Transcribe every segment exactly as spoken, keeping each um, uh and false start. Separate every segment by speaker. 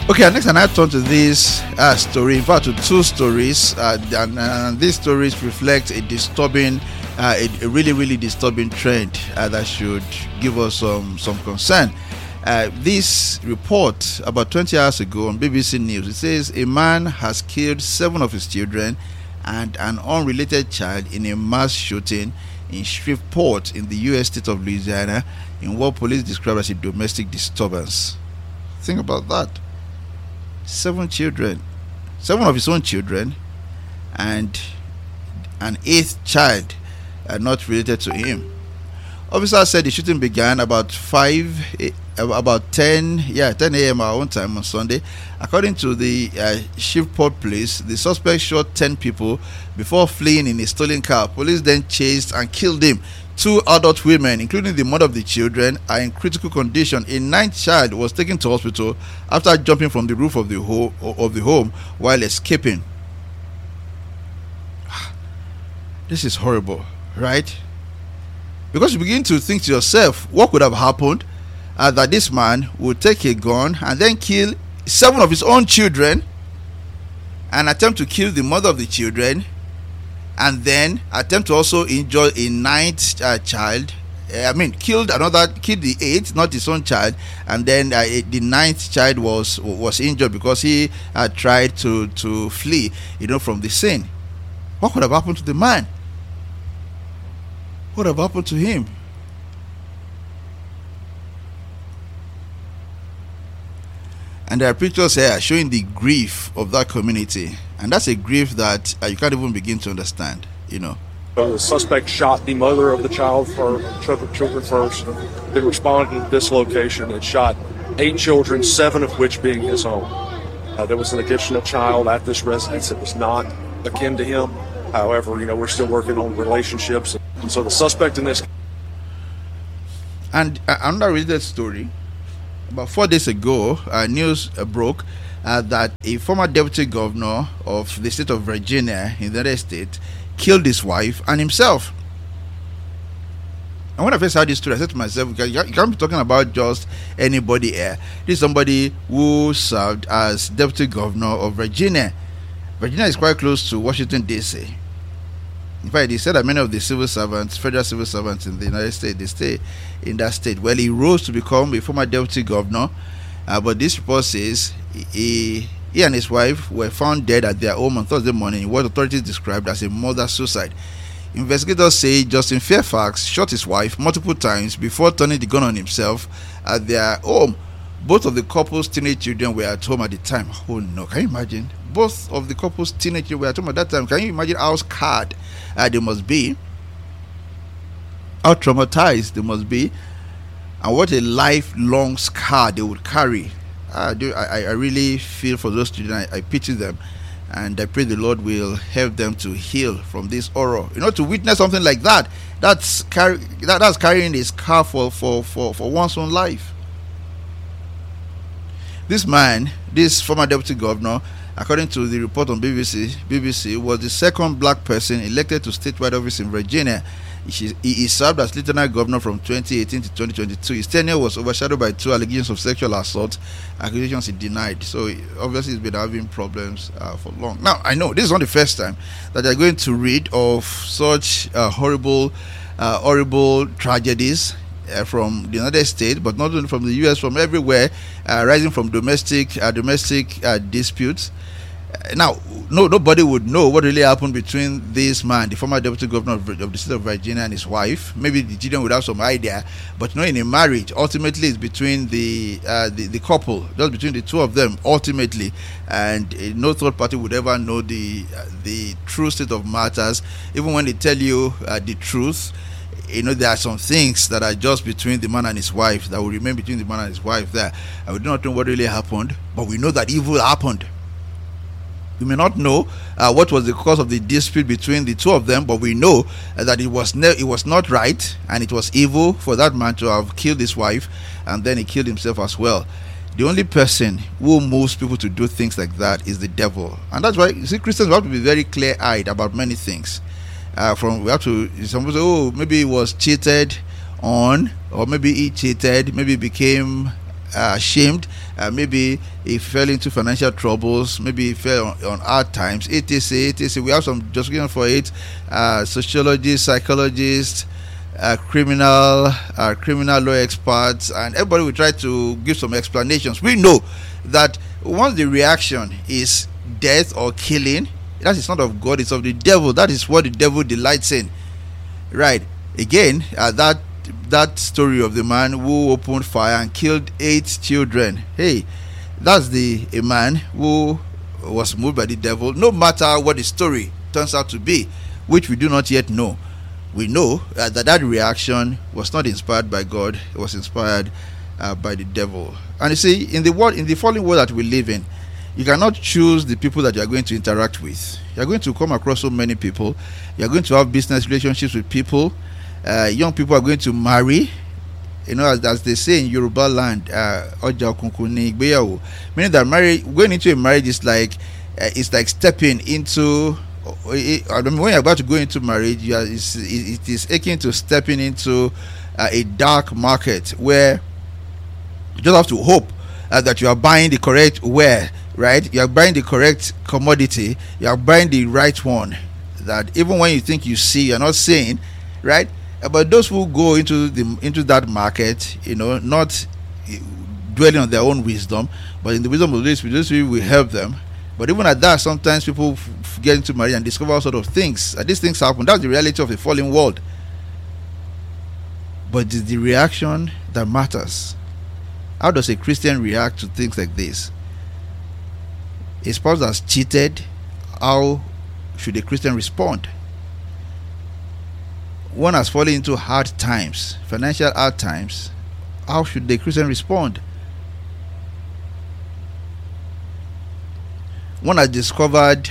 Speaker 1: Okay, and next, and I turn to this uh, story. In fact, to two stories, uh, and, and these stories reflect a disturbing, uh, a, a really, really disturbing trend uh, that should give us some some concern. Uh, this report about twenty hours ago on B B C News, it says a man has killed seven of his children and an unrelated child in a mass shooting in Shreveport in the U S state of Louisiana in what police describe as a domestic disturbance. Think about that. Seven children, seven of his own children, and an eighth child are not related to him. Officers said the shooting began about five, about ten, yeah, ten a.m. our own time on Sunday. According to the uh, Shreveport police, the suspect shot ten people before fleeing in a stolen car. Police then chased and killed him. Two adult women, including the mother of the children, are in critical condition. A ninth child was taken to hospital after jumping from the roof of the, ho- of the home while escaping. This is horrible, right? Because you begin to think to yourself, what could have happened uh, that this man would take a gun and then kill seven of his own children and attempt to kill the mother of the children, and then attempt to also injure a ninth uh, child. Uh, I mean, killed another, killed the eighth, not his own child, and then uh, the ninth child was was injured because he uh, tried to to flee, you know, from the scene. What could have happened to the man? What would have happened to him? And there are pictures here showing the grief of that community. And that's a grief that uh, you can't even begin to understand, you know.
Speaker 2: Uh, the suspect shot the mother of the child for children, children first. Then responded to this location and shot eight children, seven of which being his own. Uh, there was an additional child at this residence that was not akin to him. However, you know, we're still working on relationships. And so the suspect in this...
Speaker 1: And uh, another related story. About four days ago, uh, news uh, broke uh, that a former deputy governor of the state of Virginia in the United States killed his wife and himself. And when I first heard this story, I said to myself, you can't be talking about just anybody here. This is somebody who served as deputy governor of Virginia. Virginia is quite close to Washington, D C. In fact, he said that many of the civil servants, federal civil servants in the United States, they stay in that state. Well, he rose to become a former deputy governor, uh, but this report says he, he and his wife were found dead at their home on Thursday morning in what authorities described as a murder-suicide. Investigators say Justin Fairfax shot his wife multiple times before turning the gun on himself at their home. Both of the couple's teenage children were at home at the time. Oh no, can you imagine? Both of the couple's teenage children were at home at that time. Can you imagine how scarred uh, they must be? How traumatized they must be? And what a lifelong scar they would carry. Uh, do, I, I really feel for those children. I, I pity them. And I pray the Lord will help them to heal from this horror. You know, to witness something like that, that's, carry, that, that's carrying a scar for, for, for, for one's own life. This man, this former deputy governor, according to the report on B B C, B B C, was the second black person elected to statewide office in Virginia. He, he served as lieutenant governor from twenty eighteen to twenty twenty-two. His tenure was overshadowed by two allegations of sexual assault, accusations he denied. So he, obviously he's been having problems uh, for long. Now, I know this is not the first time that they're going to read of such uh, horrible, uh, horrible tragedies Uh, from the United States, but not only from the U S, from everywhere, uh, rising from domestic uh, domestic uh, disputes. Uh, now, no, nobody would know what really happened between this man, the former deputy governor of, of the state of Virginia, and his wife. Maybe the children would have some idea, but you know, in a marriage, ultimately it's between the uh, the, the couple, just between the two of them, ultimately, and uh, no third party would ever know the uh, the true state of matters, even when they tell you uh, the truth. You know, there are some things that are just between the man and his wife that will remain between the man and his wife there. And we do not know what really happened, but we know that evil happened. We may not know uh, what was the cause of the dispute between the two of them, but we know uh, that it was ne- it was not right, and it was evil for that man to have killed his wife, and then he killed himself as well. The only person who moves people to do things like that is the devil. And that's why, you see, Christians have to be very clear-eyed about many things. Uh, from we have to, some people say, oh, maybe he was cheated on, or maybe he cheated, maybe he became uh, ashamed, uh, maybe he fell into financial troubles, maybe he fell on, on hard times, etc, etc. We have some justification for it. Uh, sociologists, psychologists, uh, criminal uh, criminal law experts, and everybody will try to give some explanations. We know that once the reaction is death or killing, that is not of God, it's of the devil. That is what the devil delights in. Right. Again, uh, that that story of the man who opened fire and killed eight children. Hey, that's the a man who was moved by the devil. No matter what the story turns out to be, which we do not yet know, we know uh, that that reaction was not inspired by God. It was inspired uh, by the devil. And you see, in the world, in the fallen world that we live in, you cannot choose the people that you are going to interact with. You are going to come across so many people. You are going to have business relationships with people. Uh, young people are going to marry. You know, as, as they say in Yoruba land, uh, meaning that marriage, going into a marriage is like uh, it's like stepping into. I mean, when you're about to go into marriage, you are, it's, it is akin to stepping into uh, a dark market where you just have to hope uh, that you are buying the correct ware. Right, you are buying the correct commodity. You are buying the right one. That even when you think you see, you're not seeing. Right, but those who go into the into that market, you know, not dwelling on their own wisdom, but in the wisdom of this, this will help them. But even at that, sometimes people f- get into marriage and discover all sort of things. And these things happen. That's the reality of a fallen world. But it's the reaction that matters. How does a Christian react to things like this? A spouse that's cheated, how should a Christian respond? One has fallen into hard times, financial hard times, how should the Christian respond? One has discovered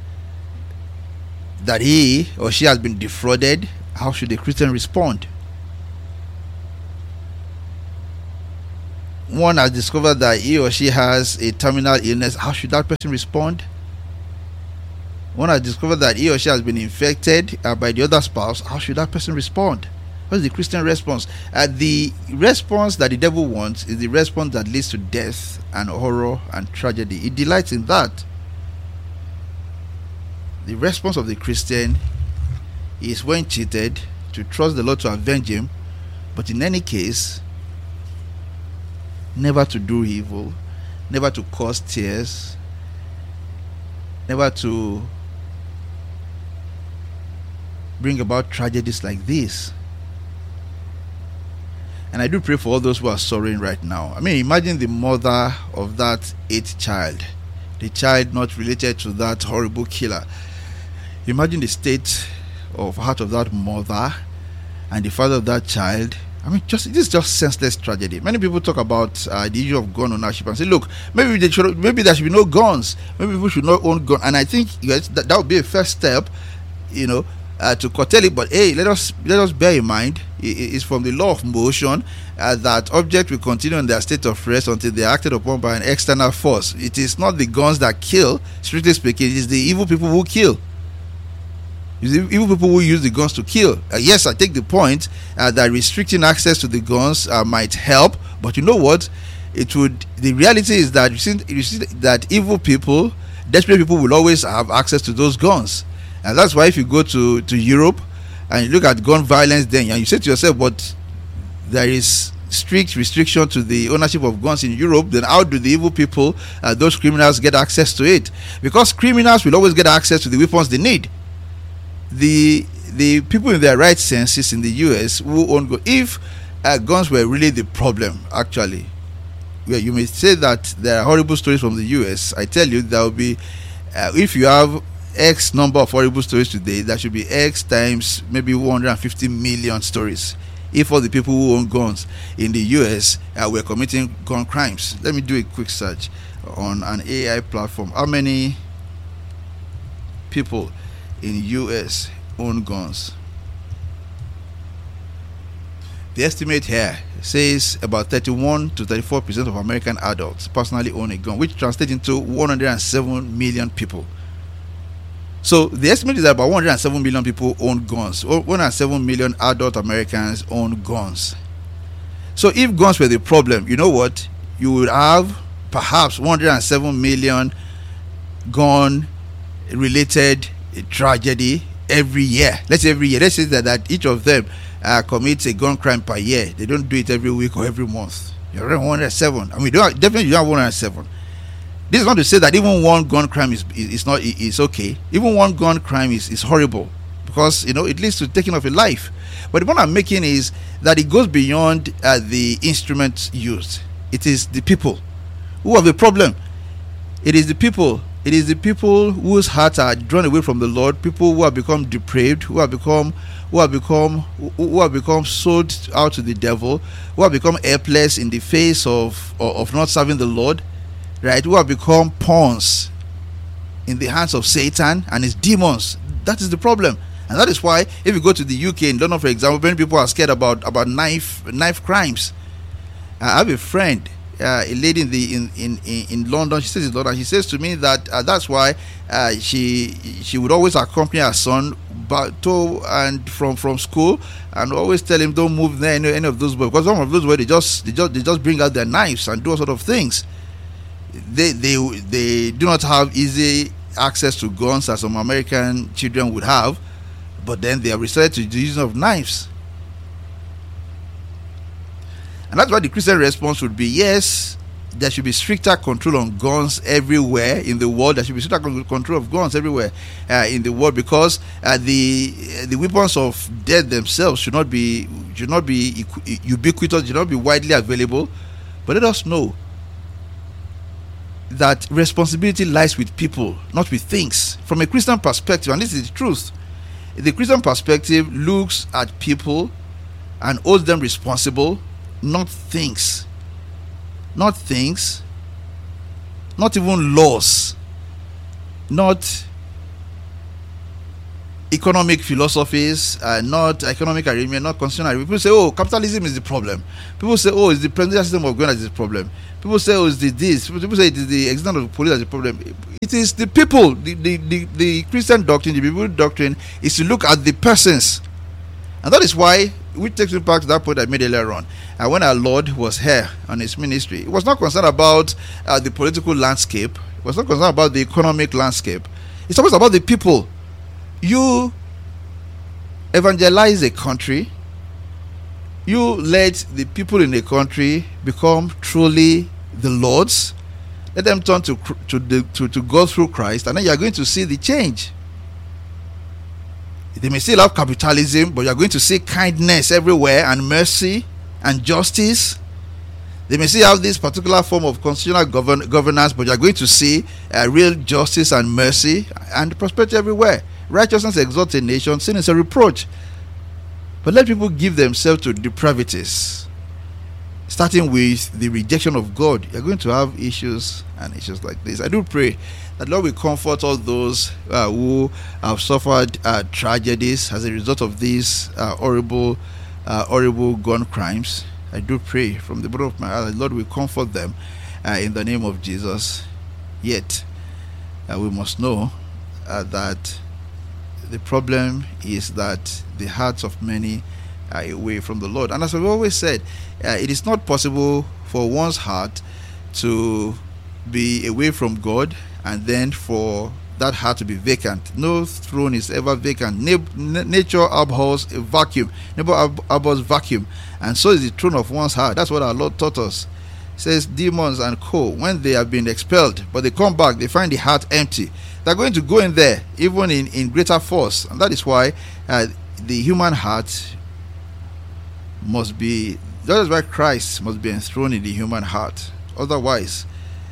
Speaker 1: that he or she has been defrauded, how should the Christian respond? One has discovered that he or she has a terminal illness, how should that person respond? One has discovered that he or she has been infected uh, by the other spouse, how should that person respond? What is the Christian response? Uh, the response that the devil wants is the response that leads to death and horror and tragedy. He delights in that. The response of the Christian is, when cheated, to trust the Lord to avenge him, but in any case, never to do evil, never to cause tears, never to bring about tragedies like this. And I do pray for all those who are sorrowing right now. I mean, imagine the mother of that eighth child, the child not related to that horrible killer. Imagine the state of heart of that mother and the father of that child. I mean, just this is just senseless tragedy. Many people talk about uh, the issue of gun ownership and say, look, maybe they should, maybe there should be no guns. Maybe people should not own guns. And I think yes, that, that would be a first step, you know, uh, to curtail it. But hey, let us let us bear in mind, it, it's from the law of motion uh, that objects will continue in their state of rest until they are acted upon by an external force. It is not the guns that kill, strictly speaking. It is the evil people who kill. Even people who use the guns to kill. Uh, yes, I take the point uh, that restricting access to the guns uh, might help, but you know what? It would. The reality is that you see, you see that evil people, desperate people, will always have access to those guns, and that's why if you go to to Europe and you look at gun violence, then and you say to yourself, "But there is strict restriction to the ownership of guns in Europe. Then how do the evil people, uh, those criminals, get access to it? Because criminals will always get access to the weapons they need." The the people in their right senses in the U S who own guns, if uh, guns were really the problem, actually, yeah, you may say that there are horrible stories from the U S. I tell you, there will be, uh, if you have X number of horrible stories today, that should be X times maybe one hundred fifty million stories. If all the people who own guns in the U S uh, were committing gun crimes. Let me do a quick search on an A I platform. How many people in U S own guns? The estimate here says about thirty-one to thirty-four percent of American adults personally own a gun, which translates into one hundred seven million people. So the estimate is that about one hundred seven million people own guns. one hundred seven million adult Americans own guns. So if guns were the problem, you know what? you would have perhaps one hundred seven million gun related tragedy every year. Let's say every year. Let's say that, that each of them uh, commits a gun crime per year. They don't do it every week or every month. You're around one hundred seven. I mean, don't, definitely you don't have one hundred seven. This is not to say that even one gun crime is is, is not is okay. Even one gun crime is, is horrible, because you know it leads to taking of a life. But the point I'm making is that it goes beyond uh, the instruments used. It is the people who have the problem. It is the people. It is the people whose hearts are drawn away from the Lord. People who have become depraved, who have become, who have become, who have become sold out to the devil, who have become helpless in the face of of not serving the Lord, right? Who have become pawns in the hands of Satan and his demons. That is the problem. And that is why, if you go to the U K, in London, for example, many people are scared about about knife knife crimes. I have a friend, uh, a lady in the in, in, in London. She says in London. She says to me that uh, that's why uh, she she would always accompany her son back to and from from school, and always tell him don't move near any, any of those boys, because some of those boys they just they just they just bring out their knives and do all sort of things. They they they do not have easy access to guns as some American children would have. But then they are resorted to the use of knives. And that's why the Christian response would be, yes, there should be stricter control on guns everywhere in the world. There should be stricter control of guns everywhere uh, in the world, because uh, the uh, the weapons of death themselves should not be should not be ubiquitous, should not be widely available. But let us know that responsibility lies with people, not with things. From a Christian perspective, and this is the truth, the Christian perspective looks at people and holds them responsible, not things. Not things. Not even laws. Not economic philosophies, uh, not economic arrangement, not constitutional arrangement. People say, oh, capitalism is the problem. People say, oh, it's the presidential system of government that is the problem. People say, oh, it's the this. People say it is the existence of the police that is the problem. It is the people. The, the, the, the Christian doctrine, the biblical doctrine, is to look at the persons. And that is why, which takes me back to that point I made earlier on. And when our Lord was here on his ministry, he was not concerned about uh, the political landscape. He was not concerned about the economic landscape. It's always about the people. You evangelize a country, you let the people in a country become truly the Lord's, let them turn to to, the, to to go through Christ, and then you are going to see the change. They may still have capitalism, but you are going to see kindness everywhere, and mercy and justice. They may still have this particular form of constitutional govern- governance, but you are going to see uh, real justice and mercy and prosperity everywhere. Righteousness exalts a nation, sin is a reproach. But let people give themselves to depravities, starting with the rejection of God. You're going to have issues and issues like this. I do pray that Lord will comfort all those uh, who have suffered uh, tragedies as a result of these uh, horrible, uh, horrible gun crimes. I do pray from the bottom of my heart that Lord will comfort them uh, in the name of Jesus. Yet, uh, we must know uh, that the problem is that the hearts of many are away from the Lord. And as I've always said, uh, it is not possible for one's heart to be away from God and then for that heart to be vacant. No throne is ever vacant. Na- nature abhors a vacuum. Nature ab- abhors vacuum. And so is the throne of one's heart. That's what our Lord taught us. It says demons and co, when they have been expelled, but they come back, they find the heart empty. They're going to go in there, even in, in greater force. And that is why uh, the human heart must be, that is why Christ must be enthroned in the human heart. Otherwise,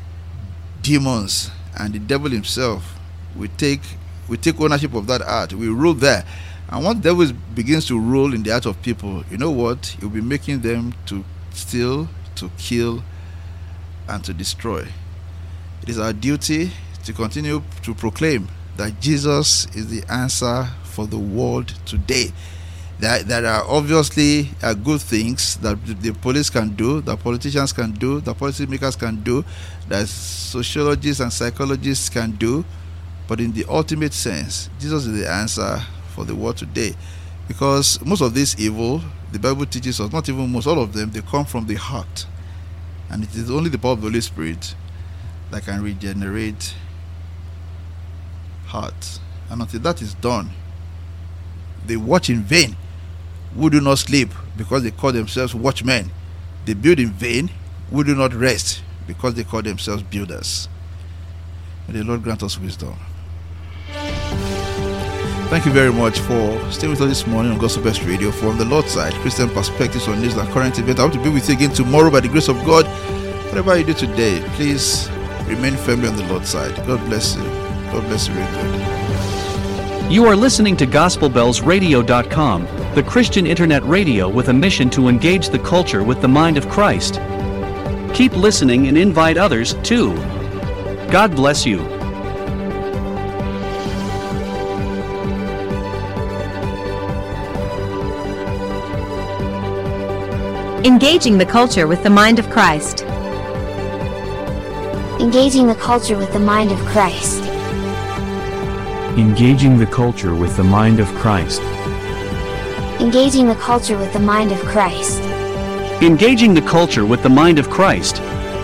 Speaker 1: demons and the devil himself will take, will take ownership of that heart. We rule there. And once the devil begins to rule in the heart of people, you know what? He'll be making them to steal, to kill, and to destroy. It is our duty to continue to proclaim that Jesus is the answer for the world today. There, there are obviously uh, good things that the police can do, that politicians can do, that policymakers can do, that sociologists and psychologists can do, but in the ultimate sense, Jesus is the answer for the world today. Because most of this evil, the Bible teaches us, not even most, all of them, they come from the heart. And it is only the power of the Holy Spirit that can regenerate hearts. And until that is done, they watch in vain who do not sleep, because they call themselves watchmen. They build in vain who do not rest, because they call themselves builders. May the Lord grant us wisdom. Thank you very much for staying with us this morning on Gospel Best Radio from the Lord's Side, Christian perspectives on news and current events. I hope to be with you again tomorrow by the grace of God. Whatever you do today, please remain firmly on the Lord's side. God bless you. God bless you very good.
Speaker 3: You are listening to Gospel Bells Radio dot com, the Christian internet radio with a mission to engage the culture with the mind of Christ. Keep listening and invite others too. God bless you.
Speaker 4: Engaging the culture with the mind of Christ.
Speaker 5: Engaging the culture with the mind of Christ.
Speaker 6: Engaging the culture with the mind of Christ.
Speaker 5: Engaging the culture with the mind of Christ.
Speaker 3: Engaging the culture with the mind of Christ.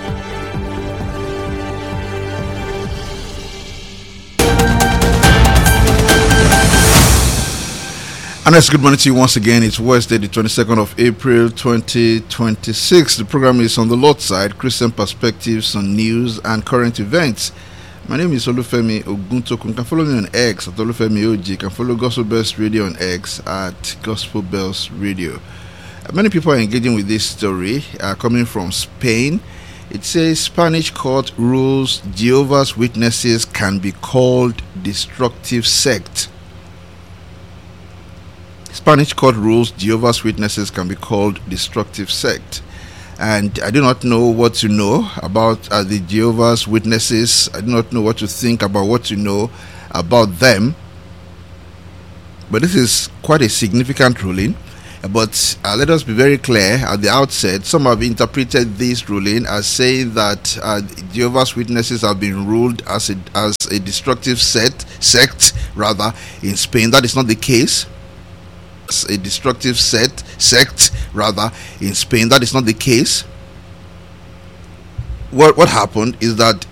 Speaker 1: And that's good morning to you once again. It's Wednesday, the twenty-second of April, twenty twenty-six. The program is On the Lord's Side, Christian perspectives on news and current events. My name is Olufemi Oguntokun. You can follow me on X at Olufemi O G. You can follow Gospel Bells Radio on X at Gospel Bells Radio. Many people are engaging with this story, uh, coming from Spain. It says Spanish court rules Jehovah's Witnesses can be called destructive sect. Spanish court rules Jehovah's Witnesses can be called destructive sect. And I do not know what to know about uh, the Jehovah's Witnesses. I do not know what to think about what to know about them. But this is quite a significant ruling. But uh, let us be very clear at the outset. Some have interpreted this ruling as saying that uh, Jehovah's Witnesses have been ruled as a, as a destructive sect, sect rather, in Spain. That is not the case. A destructive sect, sect rather, in Spain. That is not the case. What what happened is that